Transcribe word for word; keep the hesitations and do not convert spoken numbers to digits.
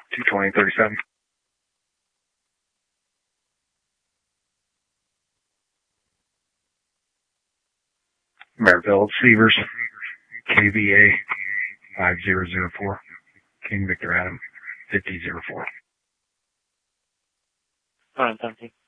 two twenty thirty-seven. Maryville, Severs, K V A five zero zero four, King Victor Adam fifty zero four. Alright, thank you.